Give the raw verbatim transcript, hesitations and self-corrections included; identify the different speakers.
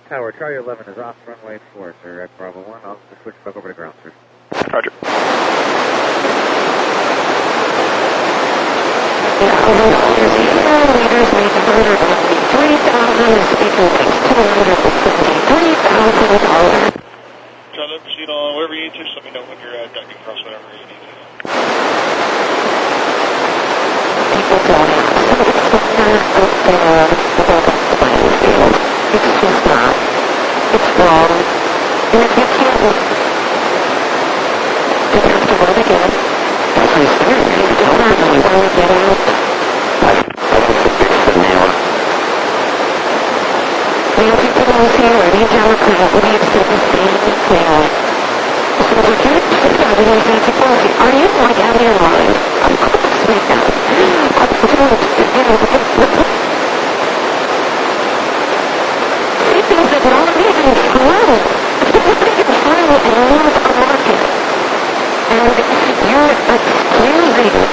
Speaker 1: Tower, Charlie eleven is off runway four, sir, at Bravo one. I'll just switch back over to ground, sir.
Speaker 2: Roger. Charlie, proceed on wherever you need to. Just let me know when you're uh, ducking across whatever you need to.
Speaker 3: People don't it's just not. It's wrong. And if you can't, you have to run again. That's what he's doing. You don't have to want to get out. I, I think the fix the nail. Nancy Pelosi or any Democrat would have said the same thing. So we're going to sit down with Nancy Pelosi. Are you like out of your mind? Of course we have. I'm told, you know, things that don't even flow. Don't even flow and move a market. And you're excusing